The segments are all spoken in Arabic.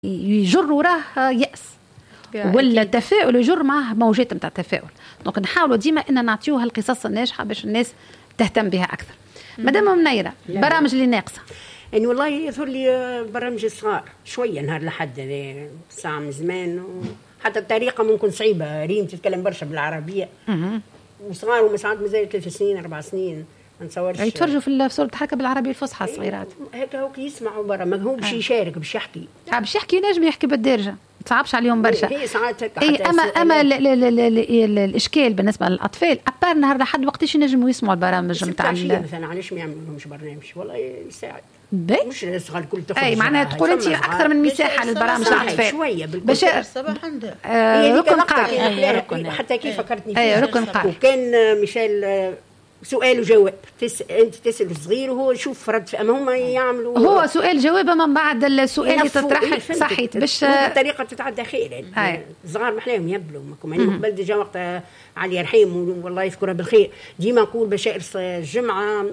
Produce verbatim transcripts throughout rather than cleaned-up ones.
يجر وراه يأس ولا التفاؤل يجر معه موجات نتاع التفاؤل. دونك نحاولوا ديما ان نعطيوها القصص الناجحه باش الناس تهتم بها اكثر. مدام منيره برامج اللي ناقصه يعني والله يظهر لي برامج الصغار شويه نهار لحد ساعه من زمان، وحتى الطريقه ممكن صعيبه. ريم تتكلم برشا بالعربيه وصغار ومساعد مازال ثلاث سنين اربع سنين ما نتصورش يتفرجوا في صورة الحركه بالعربيه الفصحى الصغيرات هكا هو يسمعوا برا، ما هو باش يشارك باش يحكي باش يحكي نجم يحكي بالدارجه، ما تصعبش عليهم برشا. هي ساعات هكا اي اما اما ال ال ال ال الاشكال بالنسبه للاطفال ابار نهار لحد وقتاش ينجموا يسمعوا البرامج نتاع مثلا علاش ما يعملوهمش برنامج والله يساعد بي؟ مش الصغار الكل تخرج. اي معناها تقول انت اكثر من مساحه للبرامج الاطفال شويه بشار الصباح عندها آه ركن قاعد حتى كيف فكرتني اي ركن قاعد. وكان ميشيل سؤال وجواب، تس... انت تسال الصغير وهو يشوف رد فعل، اما هما يعملوا هو سؤال جواب من بعد السؤال اللي تطرح صحيت باش الطريقه تتعدى خير. يعني الصغار محلاهم يبلوا ماكم يعني قبل ديجا وقت علي رحيم والله يذكرها بالخير ديما نقول بشائر الجمعه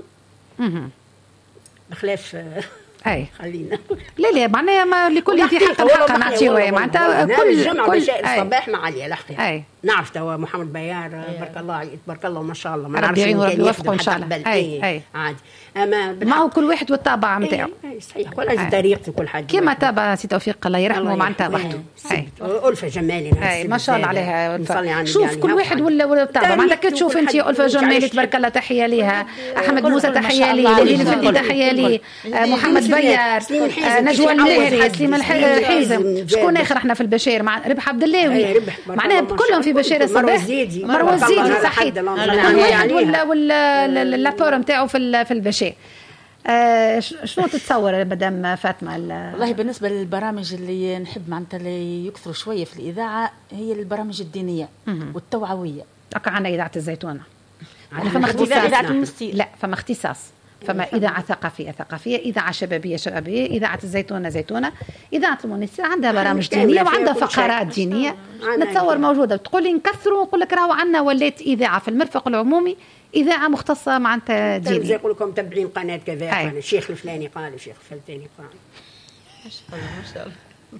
بخلاف اي خلينا لا لا معناها ما لكل ذي حق الحق نعطيوه معناتها كل الجمعه بشائر الصباح مع علي الحقيقه. أي. نعرف توا محمد بيار بارك الله عليه تبارك الله ما شاء الله ما نعرفش ربي ربي يوفقه ان شاء الله. اي اي عادي اما معه كل واحد والطابع نتاعو. اي صحيح كل طريقته كل حاجه كما تابع سي توفيق الله يرحمه معناتها وحده. اي ألفة جمالي اي ما شاء الله عليها. شوف كل واحد ولا ولا طابع معناتها كي تشوف انت ألفة جمالي تبارك الله تحيه ليها، احمد موسى تحيه ليه، ليلى فتحي تحيه ليه، محمد بيار، نجوى المهري، سليم الحيزم، شكون اخر احنا في البشير مع ربح عبد الله معناها كلهم في بشير الصباح. مروه الزيدي صحيح يعني ولا ولا اللابور نتاعو في في البشير. آه شنو تتصور مدام فاطمه؟ والله بالنسبه للبرامج اللي نحب معناتها اللي يكثروا شويه في الاذاعه هي البرامج الدينيه والتوعويه. هكا عندنا اذاعه الزيتونه يعني فما اختصاص اذاعه المستير، لا فما اختصاص، فما إذاعة ثقافية ثقافية، إذاعة شبابية شبابية، إذاعة الزيتونة زيتونة، إذاعة المنسية عندها برامج دينية وعندها فقرات دينية نتصور موجودة. تقول لي نكثروا نقول لك راهو عندنا ولات إذاعة في المرفق العمومي إذاعة مختصة معناتها دينية. يقول لكم متابعين قناة كذا الشيخ الفلاني قال الشيخ الفلاني قال ما شاء الله ما شاء الله.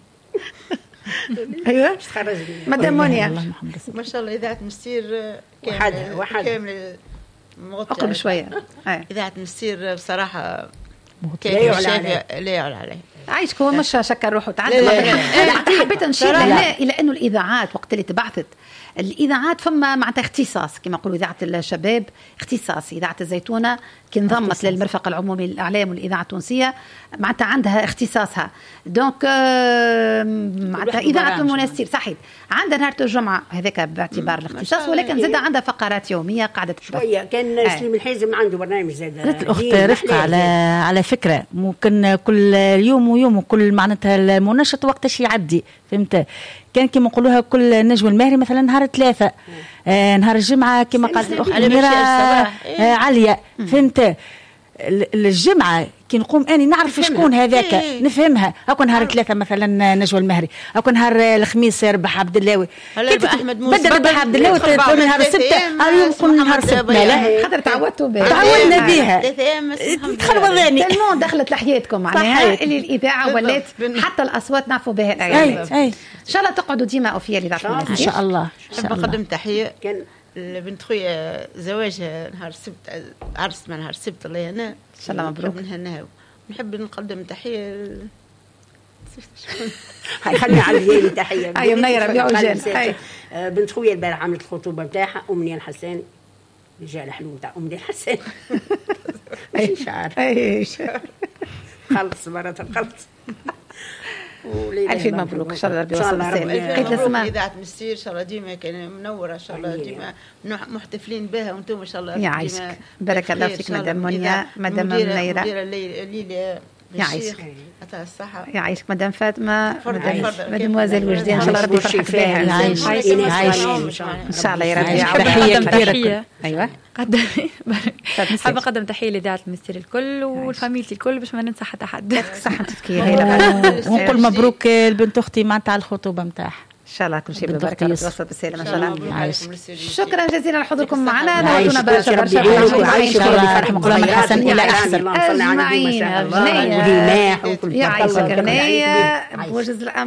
ايوه مدام منيا ما شاء الله إذاعة مستير كامل كامل أقرب شوية. إذاعة مستير بصراحة لا يعلى عليه لا يعلى عليه. عايشك هو مش شكر روحه تعال. حبيت نشير إلى أنه الإذاعات وقت اللي تبعثت الإذاعات فما معناتها اختصاص كما يقولوا إذاعة الشباب اختصاص. إذاعة الزيتونة كي انضمت للمرفق العمومي للإعلام والإذاعة التونسية معناتها عندها اختصاصها. دونك معناتها إذاعة المنستير صحيح عندها نهار الجمعة هذاك باعتبار الاختصاص، ولكن زاد عندها فقرات يومية قاعدة شوية. كان سليم الحيزم عنده برنامج زاد الأخت رفقة على على فكرة ممكن كل يوم ويوم وكل معناتها المنشط وقتاش يعدي فهمت. كان كما نقولوها كل نجم المهري مثلا نهار ثلاثة آه نهار الجمعة كما قالت الأخت أميرة آه عالية فهمت. الجمعة كي نقوم أني نعرف شكون هذاك نفهمها. أكون نهار ثلاثة مثلا نجوى المهري، أكون نهار الخميس ربح عبد اللاوي، أحمد موسى بدل ربح عبد اللاوي تقول نهار السبت اليوم نقول نهار السبت لا خاطر تعودتوا بها تعودنا بها دخل وضعني تلمون دخلت لحياتكم معناها اللي الإذاعة ولات حتى الأصوات نعرفوا بها الآيات. إن شاء الله تقعدوا ديما أوفياء لذاتكم إن شاء الله. نحب نقدم تحية بنت خويا زواجها نهار السبت، عرس من نهار السبت الله يهناه ان شاء الله مبروك. نحب نقدم تحيه هاي خلينا على الجيل تحيه اي منيره بيعوجان. بنت خويا البارح عملت الخطوبه نتاعها امنيه الحساني رجال حلو نتاع امنيه الحساني اي شعر اي خلص مرات خلص ألف مبروك. إن شاء الله ربي يوصل بالسلامة. قيت لسماء إذاعة مستير إن شاء الله ديما كان منورة إن شاء الله ديما محتفلين بها وأنتم إن شاء الله يعيشك. بارك الله فيك مدام منيا مدام منيرة مديرة ليلى يعيشك أتى الصحة يعيشك مدام فاطمة مدموزيل وجدي إن شاء الله ربي يفرحك بها. يعيش يعيش إن شاء الله يا ربي. تحية كبيرة. أيوة قدم حابة نقدم تحية لإذاعة المستير الكل والفاميلتي الكل باش ما ننسى حتى حد. صح تفكير هي ونقول مبروك البنت أختي معناتها على الخطوبة نتاعها. شاء الله كل شيء بالبركه يوصل بالسلامه ان شاء الله. شكرا جزيلا لحضوركم معنا، نورتونا برشا برشا برشا حسن الى احسن اجمعين. يعيشك هنيه بوجز